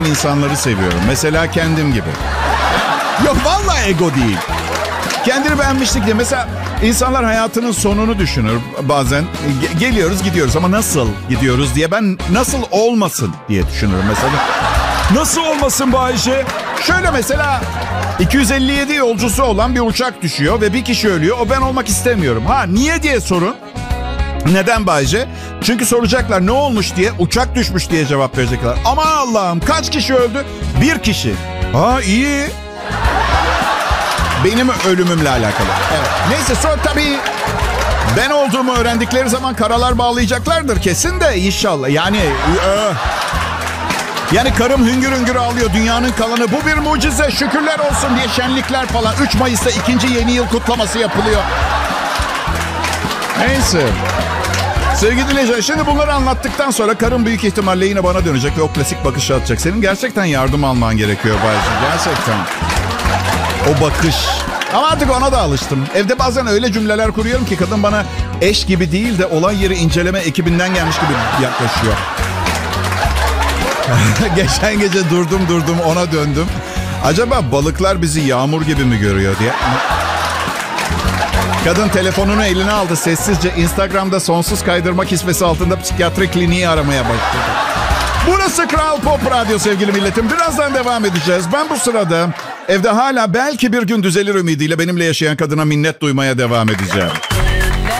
insanları seviyorum. Mesela kendim gibi. Yok vallahi ego değil. Kendini beğenmişlik diye. Mesela insanlar hayatının sonunu düşünür bazen. Geliyoruz gidiyoruz ama nasıl gidiyoruz diye. Ben nasıl olmasın diye düşünürüm mesela. Nasıl olmasın Bayce? Şöyle mesela 257 yolcusu olan bir uçak düşüyor ve bir kişi ölüyor. O ben olmak istemiyorum. Ha niye diye sorun. Neden Bayce? Çünkü soracaklar ne olmuş diye, uçak düşmüş diye cevap verecekler. Aman Allah'ım kaç kişi öldü? Bir kişi. Ha iyi. Benim ölümümle alakalı. Evet. Neyse sonra tabii ben olduğumu öğrendikleri zaman karalar bağlayacaklardır kesin de inşallah. Yani karım hüngür hüngür ağlıyor. Dünyanın kalanı bu bir mucize şükürler olsun diye şenlikler falan. 3 Mayıs'ta 2. yeni yıl kutlaması yapılıyor. Neyse. Sevgili dinleyiciler, şimdi bunları anlattıktan sonra karım büyük ihtimalle yine bana dönecek ve o klasik bakışı atacak. Senin gerçekten yardım alman gerekiyor Bayce. Gerçekten. O bakış. Ama artık ona da alıştım. Evde bazen öyle cümleler kuruyorum ki kadın bana eş gibi değil de olay yeri inceleme ekibinden gelmiş gibi yaklaşıyor. Geçen gece durdum ona döndüm. Acaba balıklar bizi yağmur gibi mi görüyor diye. Kadın telefonunu eline aldı sessizce. Instagram'da sonsuz kaydırma kisvesi altında psikiyatri kliniği aramaya başladı. Burası Kral Pop Radyo sevgili milletim. Birazdan devam edeceğiz. Ben bu sırada evde hala belki bir gün düzelir ümidiyle benimle yaşayan kadına minnet duymaya devam edeceğim.